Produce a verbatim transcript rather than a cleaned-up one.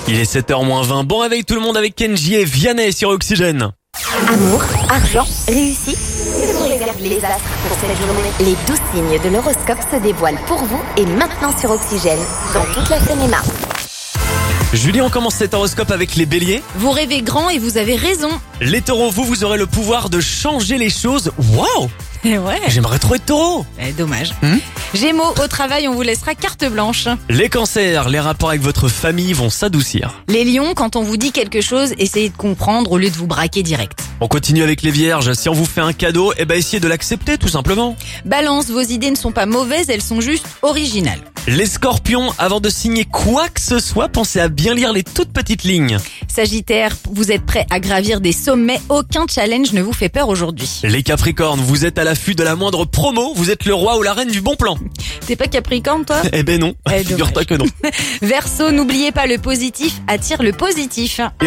Il est sept heures moins vingt. Bon réveil tout le monde avec Kenji et Vianney sur Oxygène. Amour, argent, réussite. Les astres pour cette journée. Les douze signes de l'horoscope se dévoilent pour vous et maintenant sur Oxygène, dans toute la Seine-et-Marne. Julie, on commence cet horoscope avec les béliers. Vous rêvez grand et vous avez raison. Les taureaux, vous, vous aurez le pouvoir de changer les choses. Waouh! Et ouais, J'aimerais trop être taureau. eh, dommage. Hmm Gémeaux, au travail, on vous laissera carte blanche. Les cancers, les rapports avec votre famille vont s'adoucir. Les lions, quand on vous dit quelque chose, essayez de comprendre au lieu de vous braquer direct. On continue avec les vierges. Si on vous fait un cadeau, eh ben essayez de l'accepter tout simplement. Balance, vos idées ne sont pas mauvaises, elles sont juste originales. Les scorpions, avant de signer quoi que ce soit, pensez à bien lire les toutes petites lignes. Sagittaire, vous êtes prêt à gravir des sommets, aucun challenge ne vous fait peur aujourd'hui. Les capricornes, vous êtes à l'affût de la moindre promo, vous êtes le roi ou la reine du bon plan. T'es pas Capricorne, toi? Eh ben non, Eh, figure-toi dommage. que non. Verseau, n'oubliez pas, le positif attire le positif.